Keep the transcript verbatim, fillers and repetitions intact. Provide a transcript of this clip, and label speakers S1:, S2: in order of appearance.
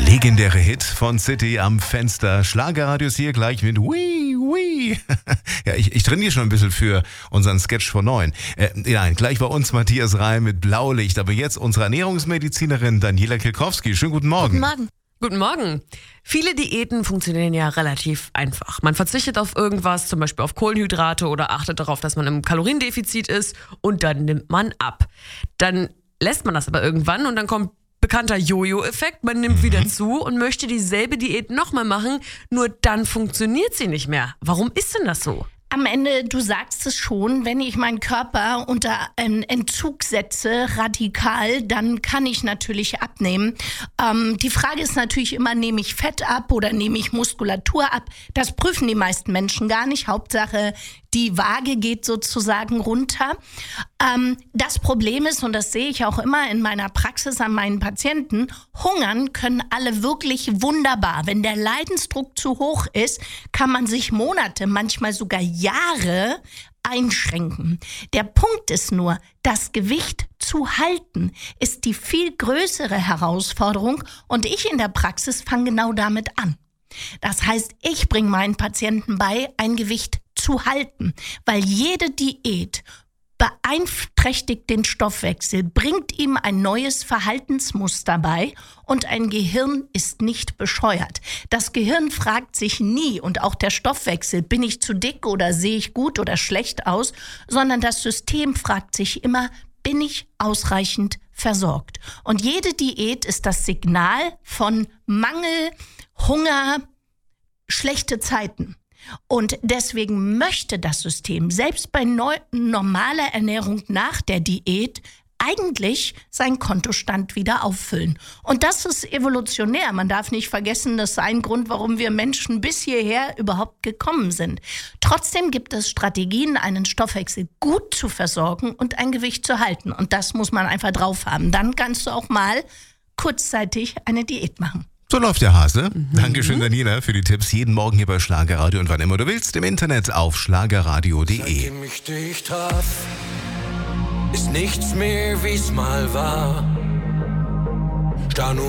S1: legendäre Hit von City am Fenster. Schlagerradios hier gleich mit Wii, Wii. Ja, ich, ich trainiere schon ein bisschen für unseren Sketch vor neun. Äh, nein, gleich bei uns Matthias Reim mit Blaulicht. Aber jetzt unsere Ernährungsmedizinerin Daniela Kilkowski. Schönen guten Morgen.
S2: Guten Morgen.
S3: Guten Morgen. Viele Diäten funktionieren ja relativ einfach. Man verzichtet auf irgendwas, zum Beispiel auf Kohlenhydrate oder achtet darauf, dass man im Kaloriendefizit ist und dann nimmt man ab. Dann lässt man das aber irgendwann und dann kommt bekannter Jojo-Effekt. Man nimmt mhm. wieder zu und möchte dieselbe Diät nochmal machen, nur dann funktioniert sie nicht mehr. Warum ist denn das so?
S2: Am Ende, du sagst es schon, wenn ich meinen Körper unter einen Entzug setze, radikal, dann kann ich natürlich abnehmen. Ähm, die Frage ist natürlich immer, nehme ich Fett ab oder nehme ich Muskulatur ab? Das prüfen die meisten Menschen gar nicht. Hauptsache, die Waage geht sozusagen runter. Ähm, das Problem ist, und das sehe ich auch immer in meiner Praxis an meinen Patienten, hungern können alle wirklich wunderbar. Wenn der Leidensdruck zu hoch ist, kann man sich Monate, manchmal sogar Jahre einschränken. Der Punkt ist nur, das Gewicht zu halten, ist die viel größere Herausforderung und ich in der Praxis fange genau damit an. Das heißt, ich bringe meinen Patienten bei, ein Gewicht zu halten, weil jede Diät beeinträchtigt den Stoffwechsel, bringt ihm ein neues Verhaltensmuster bei und ein Gehirn ist nicht bescheuert. Das Gehirn fragt sich nie und auch der Stoffwechsel, bin ich zu dick oder sehe ich gut oder schlecht aus, sondern das System fragt sich immer, bin ich ausreichend versorgt? Und jede Diät ist das Signal von Mangel, Hunger, schlechte Zeiten. Und deswegen möchte das System, selbst bei neu- normaler Ernährung nach der Diät, eigentlich seinen Kontostand wieder auffüllen. Und das ist evolutionär. Man darf nicht vergessen, das ist ein Grund, warum wir Menschen bis hierher überhaupt gekommen sind. Trotzdem gibt es Strategien, einen Stoffwechsel gut zu versorgen und ein Gewicht zu halten. Und das muss man einfach drauf haben. Dann kannst du auch mal kurzzeitig eine Diät machen.
S1: So läuft der Hase. Mhm. Dankeschön, Daniela, für die Tipps. Jeden Morgen hier bei Schlagerradio und wann immer du willst, im Internet auf schlagerradio punkt de.
S4: Seitdem ich dich traf, ist nichts mehr, wie's mal war. Starr nur